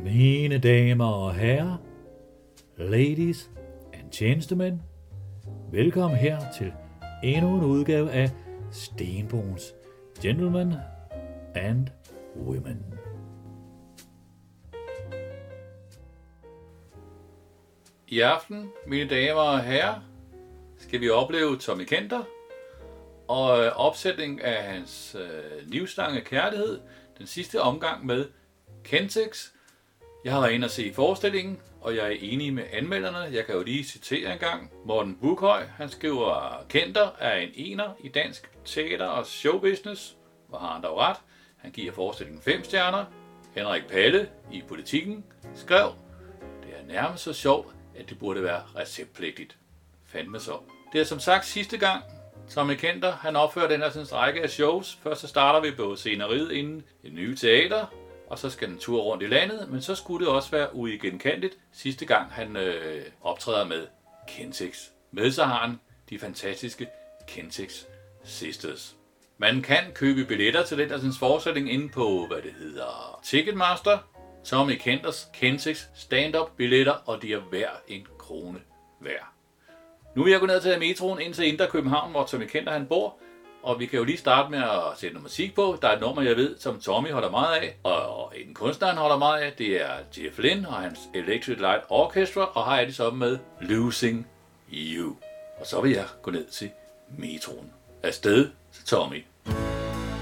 Mine damer og herrer, ladies and gentlemen, velkommen her til endnu en udgave af Stenbroens Gentlemen and Women. I aften, mine damer og herrer, skal vi opleve Tommy Kenter og opsætning af hans livslange kærlighed, den sidste omgang med Kentex. Jeg har været inde og se forestillingen, og jeg er enig med anmelderne. Jeg kan jo lige citere en gang. Morten Bukhøj, han skriver, Kenter er en ener i dansk teater og showbusiness. Hvor har han dog ret? Han giver forestillingen 5 stjerner. Henrik Palle i Politikken skrev, det er nærmest så sjovt, at det burde være receptpligtigt. Fandme så. Det er som sagt sidste gang, Tommy Kenter, han opfører den her sådan række af shows. Først så starter vi på sceneriet inden et nye teater, og så skal den tur rundt i landet, men så skulle det også være uigenkendeligt sidste gang han optræder med Kentex. Med så har han de fantastiske Kentex Sisters. Man kan købe billetter til den der sådan forestilling inde på, hvad det hedder, Ticketmaster. Tommy Kenters Kentex stand-up billetter, og de er hver en krone værd. Nu vil jeg gå ned til metroen ind til Indre København, hvor Tommy Kenter han bor. Og vi kan jo lige starte med at sætte noget musik på. Der er et nummer, jeg ved, som Tommy holder meget af. Og en kunstner, han holder meget af, det er Jeff Lynne og hans Electric Light Orchestra. Og har jeg det sammen med Losing You. Og så vil jeg gå ned til metroen. Afsted til Tommy